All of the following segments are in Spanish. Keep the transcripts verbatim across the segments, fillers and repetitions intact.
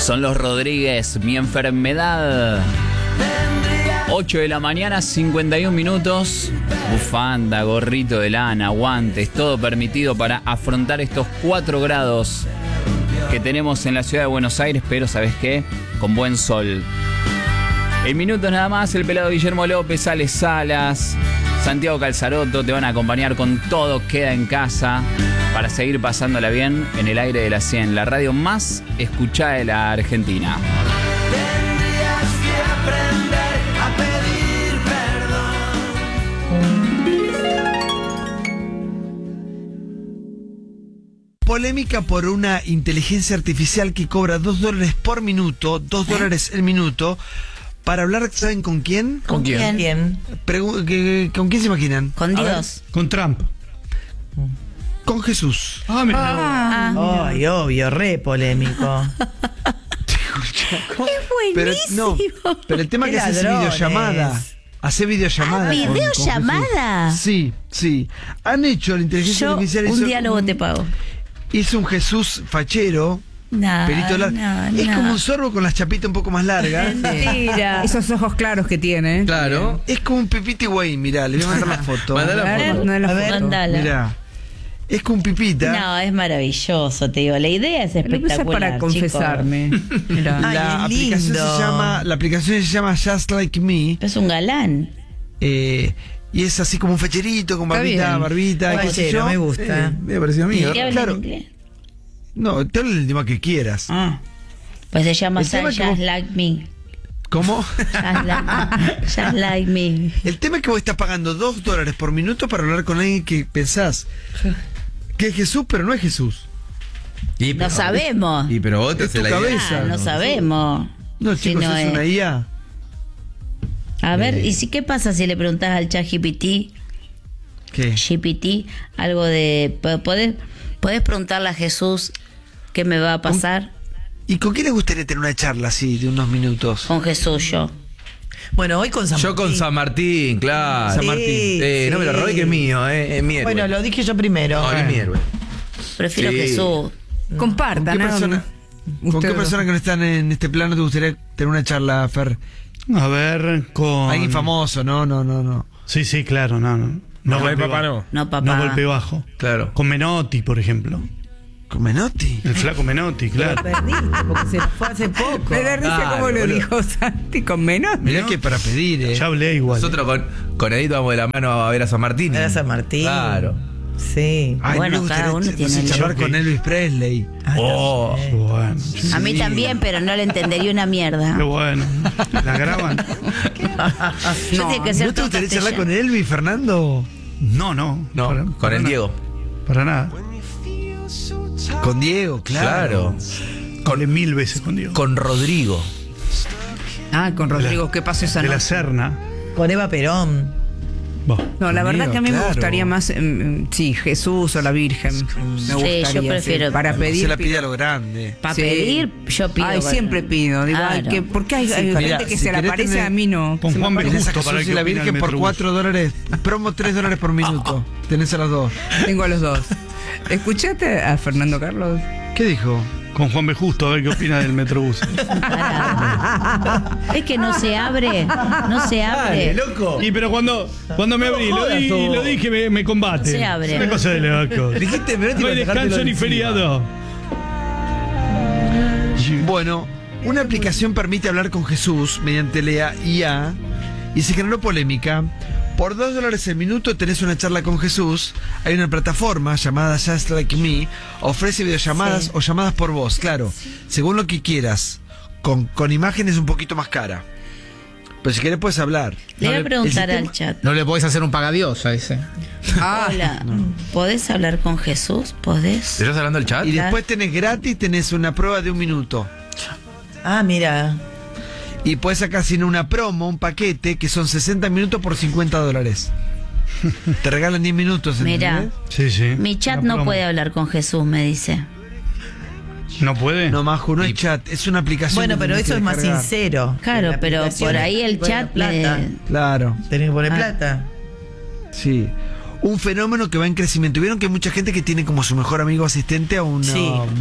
Son los Rodríguez, Mi Enfermedad. ocho de la mañana, cincuenta y un minutos. Bufanda, gorrito de lana, guantes, todo permitido para afrontar estos cuatro grados que tenemos en la ciudad de Buenos Aires, pero ¿sabes qué? Con buen sol. En minutos nada más, el pelado Guillermo López, Ale Salas, Santiago Calzaroto te van a acompañar con Todo Queda en Casa para seguir pasándola bien en el aire de la cien, la radio más escuchada de la Argentina. Tendrías que aprender a pedir perdón. Polémica por una inteligencia artificial que cobra dos dólares por minuto, dos dólares el minuto, para hablar, ¿saben con quién? ¿Con quién? ¿Quién? Pregu- que- ¿Con quién se imaginan? Con A ver, Dios. Con Trump. con Jesús. Ah, mira. Ah, Ay, obvio, re polémico. Pero, no, pero el tema es Qué que haces ladrones. videollamada. Hace videollamada. con- con ¿Videollamada? Jesús. Sí, sí. Han hecho la inteligencia Yo artificial. un hizo diálogo te pago. Hizo un Jesús fachero. No, Pelito largo. no, Es no. como un sorbo con las chapitas un poco más largas. Mentira. Esos ojos claros que tiene. Claro. Es como un Pipita Higuaín, mirá, le voy a mandar la foto. Mandá la A ver, foto. no la A ver, foto. Mandala. Mirá. Es como un Pipita. No, es maravilloso, te digo. La idea es Lo puse espectacular. para confesarme. Mirá. Ay, La es aplicación lindo. se llama, la aplicación se llama Just Like Me. chicos. Es un galán. eh, y es así como un facherito, con Está barbita, bien. barbita, qué sé Fachero, yo. me gusta. Eh, me pareció a mí. ¿Y te habla Claro. en inglés? No, te hablo el idioma que quieras. Ah. Pues se llama El tema Just que vos- Like Me. ¿Cómo? Just like, just like Me. El tema es que vos estás pagando dos dólares por minuto para hablar con alguien que pensás que es Jesús, pero no es Jesús. Y, No sabemos. Y pero vos te Es tu haces la idea. cabeza. Ah, no sabemos. No, Si chicos, no es es. una I A. A ver, Eh. ¿y si qué pasa si le preguntás al chat G P T, ¿Qué? G P T, algo de... po- ¿Podés, podés preguntarle a Jesús qué me va a pasar? ¿Y con quién les gustaría tener una charla así de unos minutos? Con Jesús yo. Bueno, hoy con San Yo con Martín. San Martín, claro. San Martín. Eh, no me lo robé, que es mío, eh, es mi héroe. Bueno, lo dije yo primero. No, es mi héroe. Prefiero Sí. Jesús. ¿Con Compartan. qué ¿no? persona, ¿con qué Ustedes- persona que no están en este plano te gustaría tener una charla, Fer? A ver, con. Alguien famoso, no, no, no, no. Sí, sí, claro, no. No, no, golpe papá, bajo. no. No, papá. No golpe bajo. Claro. Con Menotti, por ejemplo. ¿Con Menotti? El flaco Menotti, claro. Perdiste, porque se fue hace poco. Me da risa Claro, como lo boludo. dijo Santi con menos. Mirá que para pedir, eh. Ya hablé igual. Nosotros con, con Edito vamos de la mano a ver a San Martín. Era San Martín. Claro. Sí. Ay, Bueno, me gustaría cada uno ch- tiene no sé, el- charlar Yo con que- Elvis Presley. Ay, Oh. no sé. Qué bueno. A mí Sí. también, pero no le entendería una mierda. Qué bueno. ¿La graban? Yo tiene que ser ¿No te todo gustaría charlar castellano. con Elvis, Fernando? No, no. No, Para- con para el nada. Diego. Para nada. Con Diego, claro. Claro. Hablé mil veces con Diego. Con Rodrigo. Ah, con Rodrigo, ¿qué pasó esa De la noche? Serna. Con Eva Perón. Bah. No, la verdad Conmigo, que a mí me claro. gustaría más, em, sí, Jesús o la Virgen. Me gustaría, yo prefiero- Para pedir. Se la pide a lo grande. Para Sí. pedir, yo pido. Ay, con- siempre pido. Digo, ay, Claro. que, ¿por qué hay, hay Mirá, gente que si se le querés aparece tener- a mí no? Con Se me Juan B. aparece. Tenés a Justo para Jesús el y la que opina Virgen el por Metrobús. cuatro dólares. Promo tres dólares por minuto. Tenés a los dos. Tengo a los dos. ¿Escuchaste a Fernando Carlos? ¿Qué dijo? Con Juan B. Justo, a ver qué opina del Metrobús. Es que no se abre, no se abre. loco. Y pero cuando, cuando me abrí, lo, di- lo dije, me, me combate. Se abre. Es una cosa de loco. Dijiste, Menotti, No hay para sacártelo descanso de ni encima. feriado. Bueno, una aplicación permite hablar con Jesús mediante la I A y se generó polémica. Por dos dólares el minuto tenés una charla con Jesús. Hay una plataforma llamada Just Like Me. Ofrece videollamadas Sí. o llamadas por voz, claro. Según lo que quieras. Con, con imágenes un poquito más cara. Pero si querés puedes hablar. Le voy a preguntar el al sistema- chat. No le podés hacer un pagadioso a ese. Ah, Hola, ¿podés hablar con Jesús? ¿Podés? ¿Estás hablando del chat? Y después tenés gratis, tenés una prueba de un minuto. Ah, mira. Y puedes sacar sin una promo, un paquete, que son sesenta minutos por cincuenta dólares. Te regalan diez minutos, Mirá. ¿entendés? Sí, sí. Mi chat Una no promo. puede hablar con Jesús, me dice. ¿No puede? No, Maju, no es chat, es una aplicación. Bueno, que pero tenés eso que es más descargar. sincero. Claro, La pero aplicación por ahí el pone chat plata. me... Claro, Tenés que poner Ah. plata. sí. Un fenómeno que va en crecimiento. Vieron que hay mucha gente que tiene como su mejor amigo asistente a una, Sí.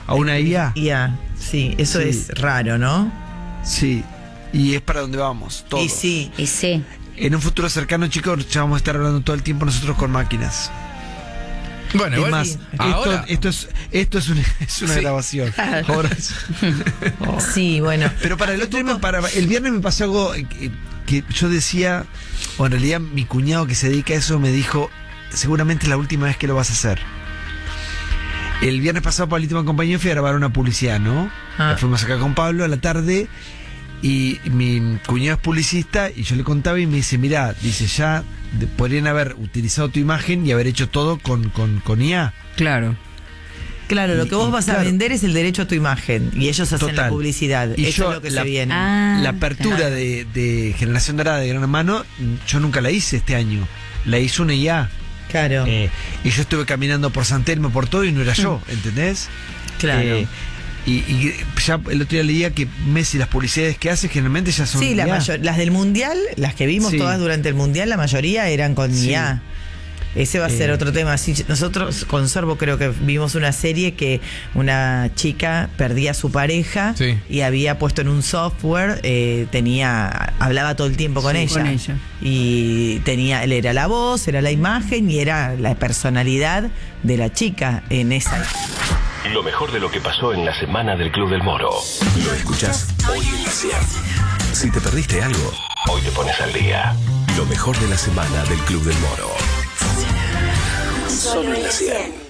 a una I A. I A, sí, eso Sí. es raro, ¿no? Sí, y es para donde vamos, todos. Y sí. Y sí. En un futuro cercano, chicos, ya vamos a estar hablando todo el tiempo nosotros con máquinas. Bueno, Es igual, más, sí. esto, ahora. esto es esto es una, es una Sí. grabación. Ahora es- Oh. Sí, bueno. Pero para el otro día me- para el viernes me pasó algo eh, que, que yo decía, o en realidad mi cuñado que se dedica a eso me dijo, seguramente es la última vez que lo vas a hacer. El viernes pasado, Pablito me acompañó y fui a grabar una publicidad, ¿no? Ah. Fuimos acá con Pablo a la tarde y mi cuñado es publicista y yo le contaba y me dice, mirá, dice, ya de- podrían haber utilizado tu imagen y haber hecho todo con, con, con I A. Claro. Claro, lo que vos Y- vas a claro. vender es el derecho a tu imagen y ellos hacen Total. la publicidad. Y Eso yo es lo que la- se viene. Ah, La apertura de, de Generación Dorada de Gran Hermano, yo nunca la hice este año. La hizo una I A. Claro, Eh, y yo estuve caminando por San Telmo, por todo, y no era yo, ¿entendés? claro. Eh, y, y ya el otro día leía que Messi, las publicidades que hace, generalmente ya son Sí, la I A. mayor, las del Mundial, las que vimos Sí. todas durante el Mundial, la mayoría eran con Sí. I A. Ese va a ser Eh. otro tema. Sí, nosotros con Sorbo creo que vimos una serie que una chica perdía a su pareja Sí. y había puesto en un software, eh, tenía, hablaba todo el tiempo con Sí, ella. con ella. Y tenía, él era la voz, era la imagen y era la personalidad de la chica en esa. Lo mejor de lo que pasó en la semana del Club del Moro. Lo escuchás hoy en la cien. Si te perdiste algo, hoy te pones al día. Lo mejor de la semana del Club del Moro. Solo en la cien.